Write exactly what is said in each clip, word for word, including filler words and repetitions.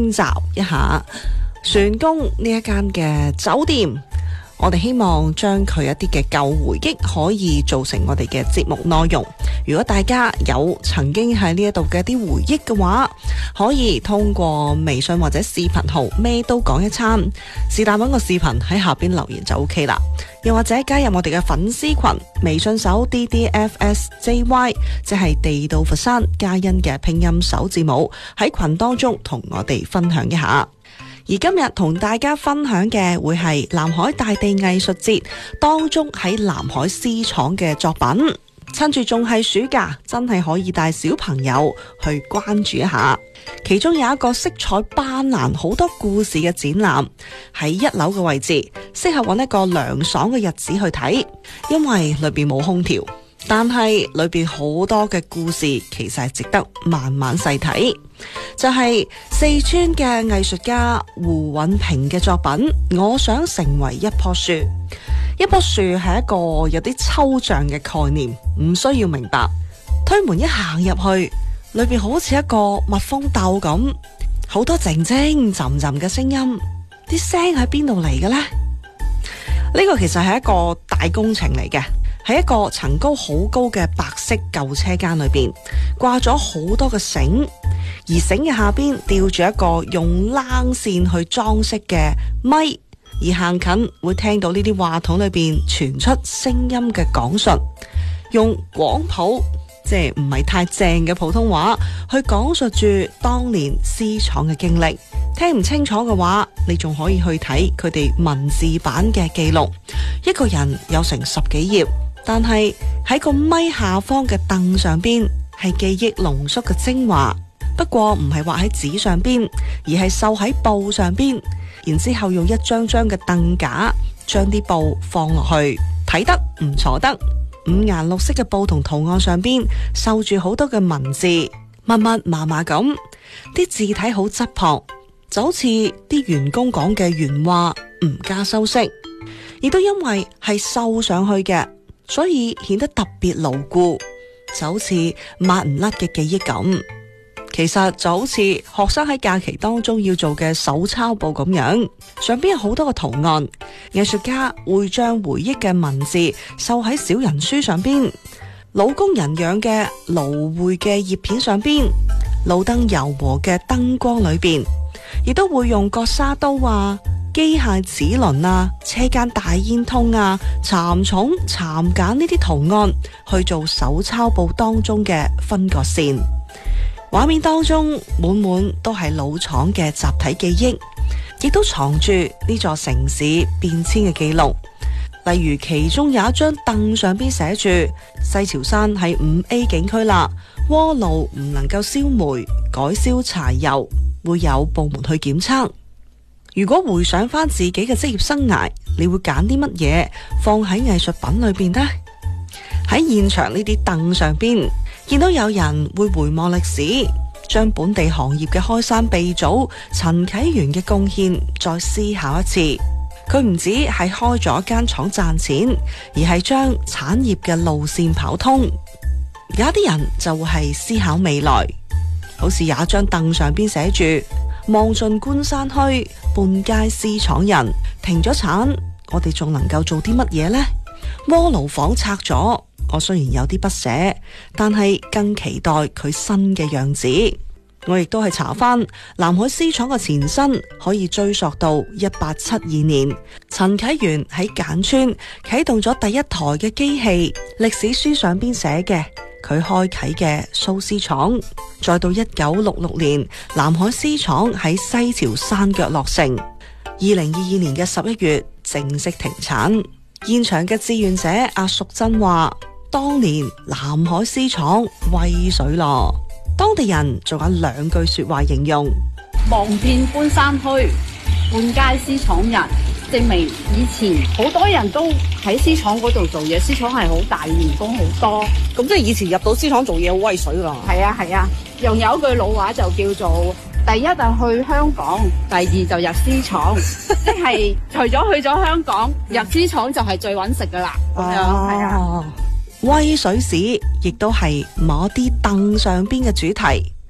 徵集一下船公呢一間嘅酒店。我哋希望將佢一啲嘅舊回憶可以做成我哋嘅節目內容。如果大家有曾經喺呢一度嘅一啲回憶嘅話，可以通過微信或者視頻號咩都講一餐，是但揾個視頻喺下邊留言就 OK 啦。又或者加入我哋嘅粉絲群，微信搜 D D F S J Y， 即係地道佛山嘉欣嘅拼音首字母，喺群當中同我哋分享一下。而今日同大家分享嘅會係南海大地藝術節當中喺南海絲廠嘅作品，趁住仲係暑假，真係可以帶小朋友去關注一下。其中有一個色彩斑斕、好多故事嘅展覽，喺一樓嘅位置，適合揾一個涼爽嘅日子去睇，因為裏邊冇空調，但係裏邊好多嘅故事其實係值得慢慢細睇。就係四川嘅藝術家胡允平嘅作品《我想成為一棵樹》。一棵樹係一個有啲抽象嘅概念，唔需要明白。推門一行入去，裏邊好似一個蜜蜂竇咁，好多靜靜沉沉嘅聲音，啲聲喺邊度嚟嘅呢？呢個其實係一個大工程嚟嘅，喺一個層高好高嘅白色舊車間裏邊，掛咗好多嘅繩，而繩嘅下邊吊住一個用冷線去裝飾嘅咪，而行近會聽到呢啲話筒裏邊傳出聲音嘅講述，用廣普即係唔係太正嘅普通話去講述住當年絲廠嘅經歷。聽唔清楚嘅話，你仲可以去睇佢哋文字版嘅記錄，一個人有成十幾頁，但係喺個咪下方嘅凳上邊係記憶濃縮嘅精華，不過唔係畫喺紙上邊，而係繡喺布上邊，然之後用一張張嘅凳架將啲布放落去，睇得唔坐得。五顏六色嘅布同圖案上邊繡住好多嘅文字，密密麻麻咁，啲字體好質樸，就好似啲員工講嘅原話，唔加修飾，亦都因為係繡上去嘅，所以顯得特別牢固，就好似抹唔甩嘅記憶咁。其實就好似學生喺假期當中要做嘅手抄簿咁樣，上邊有好多個圖案，藝術家會將回憶嘅文字繡喺小人書上邊，老工人養嘅蘆薈嘅葉片上邊，路燈柔和嘅燈光裏邊，亦都會用割砂刀啊、機械齒輪啊、車間大煙通啊、蠶蟲、蠶繭呢啲圖案去做手抄簿當中嘅分割線。畫面當中滿滿都係老廠嘅集體記憶，亦都藏住呢座城市變遷嘅記錄。例如其中有一張凳上邊寫住西樵山係五 A 景區啦，鍋爐唔能夠燒煤，改燒柴油，會有部門去檢測。如果回想翻自己嘅職業生涯，你會揀啲乜嘢放喺藝術品裏邊呢？喺現場呢啲凳上邊，見到有人會回望歷史，將本地行業嘅開山鼻祖陳啟源嘅貢獻再思考一次。佢唔止係開咗間廠賺錢，而係將產業嘅路線跑通。有一啲人就會係思考未來，好似有一張凳上邊寫住望盡觀山墟，半街絲廠人。停咗產，我哋仲能夠做啲乜嘢呢？鍋爐房拆咗，我雖然有啲不捨，但係更期待佢新嘅樣子。我亦都係查翻南海絲廠嘅前身，可以追溯到一八七二年，陳啟源喺簡村啟動咗第一台嘅機器。歷史書上邊寫嘅佢開啟嘅蘇絲廠，再到一九六六年南海絲廠喺西樵山腳落成，二零二二年嘅十一月正式停產。現場嘅志願者阿淑珍話，當年南海絲廠威水咯。當地人仲有兩句說話形容：望遍觀山墟，半街絲廠人。證明以前好多人都喺絲廠嗰度做嘢，絲廠係好大，員工好多。咁即係以前入到絲廠做嘢好威水噶。係啊係啊，又有一句老話就叫做：第一就去香港，第二就入絲廠。即係除咗去咗香港，入絲廠就係最搵食噶啦。咁樣係啊。威水史亦都係某啲凳上邊嘅主題，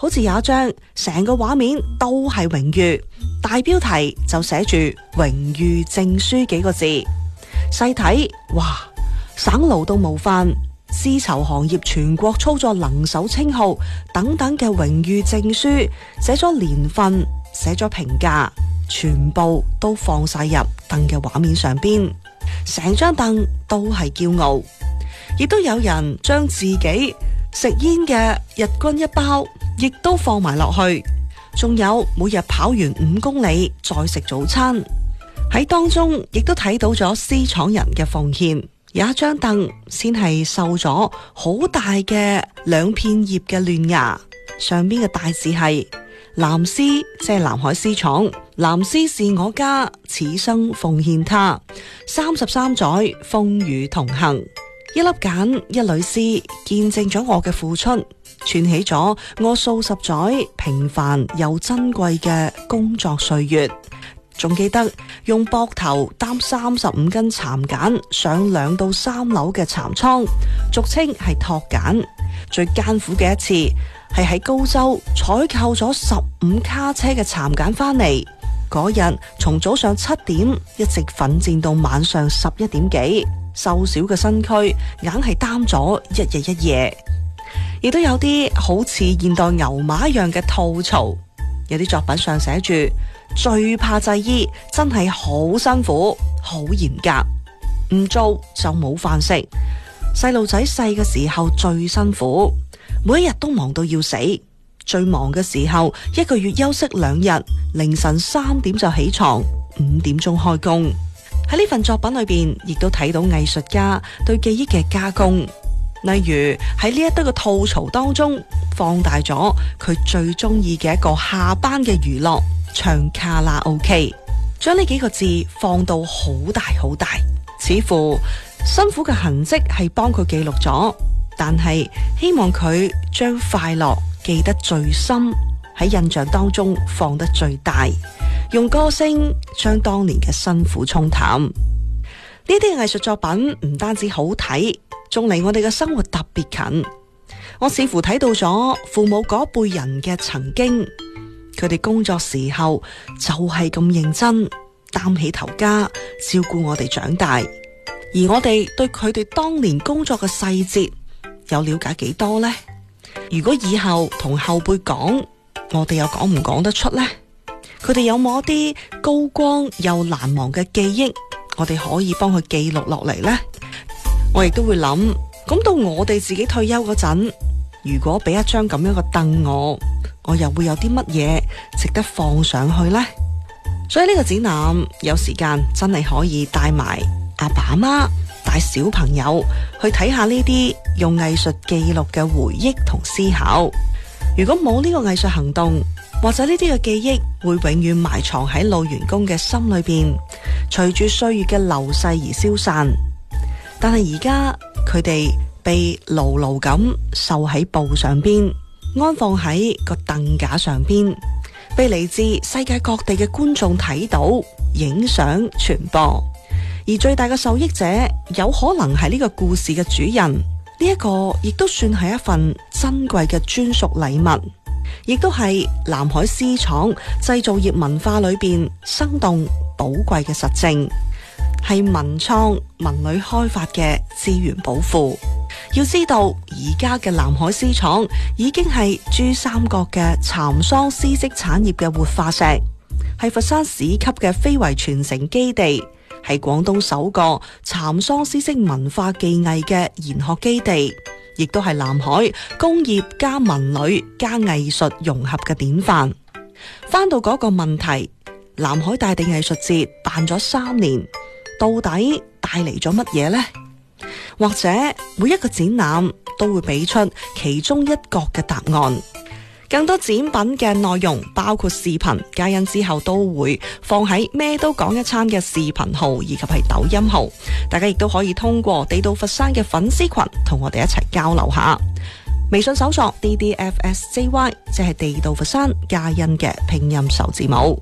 好似有一張成個畫面都係榮譽，大標題就寫住榮譽證書幾個字。細睇，哇，省勞動模範、絲綢行業全國操作能手稱號等等嘅榮譽證書，寫咗年份，寫咗評價，全部都放晒入凳嘅畫面上邊，成張凳都係驕傲。亦都有人將自己食煙嘅日均一包亦都放埋落去，仲有每日跑完五公里再食早餐。喺當中亦都睇到咗絲廠人嘅奉獻。有一張凳先係繡咗好大嘅兩片葉嘅嫩芽，上邊嘅大字係南絲，即係南海絲廠。南絲是我家，此生奉獻他。三十三載風雨同行，一粒繭一縷絲，見證咗我嘅付出，串起咗我數十載平凡又珍貴嘅工作歲月。仲記得用膊頭擔三十五斤蠶繭上兩到三樓嘅蠶倉，俗稱係托繭。最艱苦嘅一次係喺高州採購咗十五卡車嘅蠶繭翻嚟，嗰日從早上七點一直奮戰到晚上十一點幾，瘦小嘅身軀硬係擔咗一日一夜。亦都有啲好似現代牛馬一樣嘅吐槽，有啲作品上寫住最怕製衣，真係好辛苦，好嚴格，唔做就冇飯食。細路仔細嘅時候最辛苦，每一日都忙到要死。最忙嘅時候，一個月休息兩日，凌晨三點就起床，五點鐘開工。喺呢份作品裏邊，亦都睇到藝術家對記憶嘅加工。例如喺呢一堆嘅吐槽當中，放大咗佢最中意嘅一個下班嘅娛樂，唱卡拉 OK， 將呢幾個字放到好大好大，似乎辛苦嘅痕跡係幫佢記錄咗，但係希望佢將快樂記得最深，喺印象當中放得最大，用歌聲將當年嘅辛苦沖淡。呢啲藝術作品唔單止好睇，仲離我哋嘅生活特別近。我似乎睇到咗父母嗰輩人嘅曾經，佢哋工作時候就係咁認真，擔起頭家照顧我哋長大。而我哋對佢哋當年工作嘅細節有了解幾多呢？如果以後同後輩講，我哋又講唔講得出呢？佢哋有冇一啲高光又難忘嘅記憶，我哋可以幫佢記錄落嚟呢？我亦都會諗，咁到我哋自己退休嗰陣，如果俾一張咁樣嘅凳我，我又會有啲乜嘢值得放上去呢？所以呢個展覽有時間真係可以帶埋阿爸阿媽，帶小朋友去睇下呢啲用藝術記錄嘅回憶同思考。如果冇呢個藝術行動，或者呢啲嘅記憶會永遠埋藏喺老員工嘅心裏邊，隨住歲月嘅流逝而消散。但係而家佢哋被牢牢咁繡喺布上邊，安放喺個凳架上邊，被嚟自世界各地嘅觀眾睇到、影相、傳播。而最大嘅受益者有可能係呢個故事嘅主人。呢一個亦都算係一份珍貴嘅專屬禮物，亦都係南海絲廠製造業文化裏邊生動寶貴嘅實證，係文創文旅開發嘅資源寶庫。要知道，而家嘅南海絲廠已經係珠三角嘅蠶桑絲織產業嘅活化石，係佛山市級嘅非遺傳承基地，係廣東首個蠶桑絲織文化技藝嘅研學基地，亦都係南海工業加文旅加藝術融合嘅典範。翻到嗰個問題，南海大地藝術節辦咗三年，到底帶嚟咗乜嘢呢？或者每一個展覽都會俾出其中一角嘅答案。更多展品嘅內容包括視頻，嘉欣之後都會放喺咩都講一餐嘅視頻號以及係抖音號，大家亦都可以通過地道佛山嘅粉絲群同我哋一齊交流下。微信搜索 D D F S J Y， 即係地道佛山嘉欣嘅拼音首字母。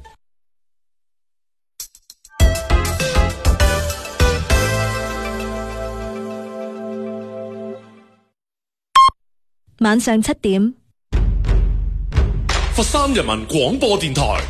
晚上七點， 佛山人民廣播電台。